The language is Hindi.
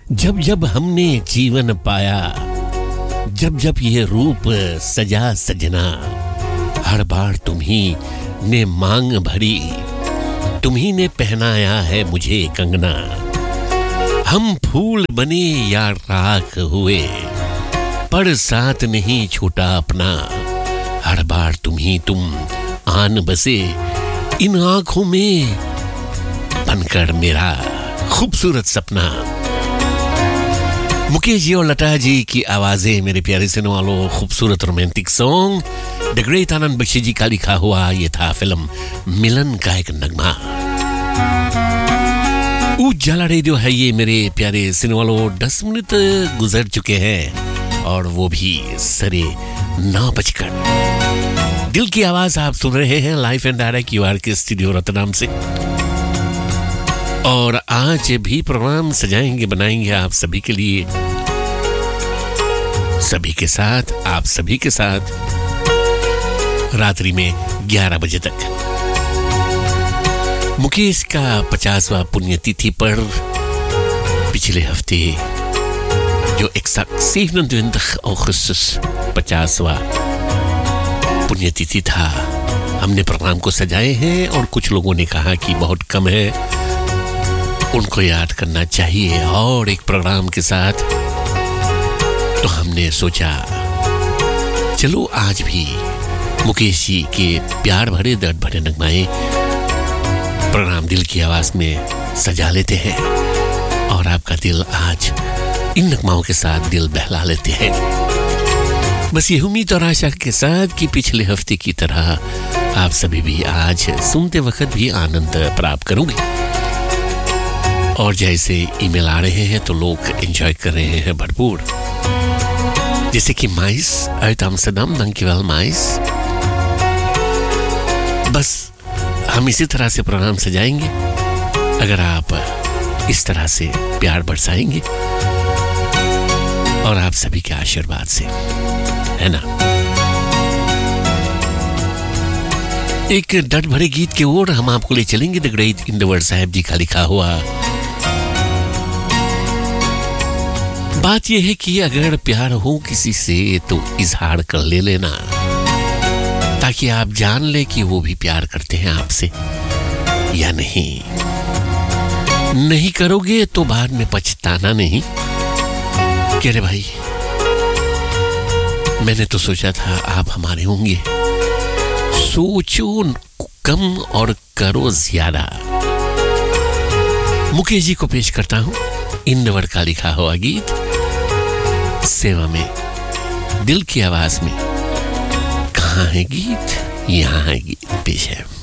जब जब हमने जीवन पाया, जब जब ये रूप सजा सजना, हर बार तुम्ही ने मांग भरी, तुम्ही ने पहनाया है मुझे कंगना। हम फूल बने या राख हुए, पर साथ नहीं छूटा अपना। हर बार तुम आन बसे इन आंखों में, बनकर मेरा खूबसूरत सपना। मुकेश जी और लता जी की आवाजें मेरे प्यारे सुनने वालों, खूबसूरत रोमांटिक सॉन्ग द ग्रेट आनंद बख्शी जी का लिखा हुआ ये था फिल्म मिलन का एक नगमा। उजाला रेडियो है ये मेरे प्यारे सुनने वालों, 10 मिनट गुजर चुके हैं और वो भी सरे 9 बजकर। दिल की आवाज आप सुन रहे हैं लाइव एंड डायरेक्ट यूआर के स्टूडियो रतनाम से। और आज भी प्रोग्राम सजाएंगे बनाएंगे आप सभी के लिए, सभी के साथ, आप सभी के साथ रात्रि में 11 बजे तक। मुकेश का 50वां पुण्यतिथि पर पिछले हफ्ते जो 27 अगस्त 50वां पुण्यतिथि था, हमने प्रोग्राम को सजाए हैं और कुछ लोगों ने कहा कि बहुत कम है, उनको याद करना चाहिए और एक प्रोग्राम के साथ। तो हमने सोचा चलो आज भी मुकेश जी के प्यार भरे दर्द भरे नगमाए प्रोग्राम दिल की आवाज में सजा लेते हैं और आपका दिल आज इन नगमाओं के साथ दिल बहला लेते हैं। बस ये उम्मीद और आशा के साथ कि पिछले हफ्ते की तरह आप सभी भी आज सुनते वक्त भी आनंद प्राप्त करोगे। और जैसे ईमेल आ रहे हैं तो लोग एंजॉय कर रहे हैं भरपूर, जैसे कि माइस uit Amsterdam, dankjewel माइस। बस हम इसी तरह से प्रोग्राम सजाएंगे अगर आप इस तरह से प्यार बरसाएंगे और आप सभी के आशीर्वाद से, है ना। एक दर्द भरे गीत के ओर हम आपको ले चलेंगे। द ग्रेट इंदवर साहब जी का लिखा हुआ। बात यह है कि अगर प्यार हो किसी से तो इजहार कर ले लेना, ताकि आप जान ले कि वो भी प्यार करते हैं आपसे या नहीं। नहीं करोगे तो बाद में पछताना नहीं कि अरे भाई मैंने तो सोचा था आप हमारे होंगे। सोचो कम और करो ज्यादा। मुकेश जी को पेश करता हूं इंदवर का लिखा हुआ गीत सेवा में, दिल की आवाज में। कहां है गीत, यहां है गीत, पेश है।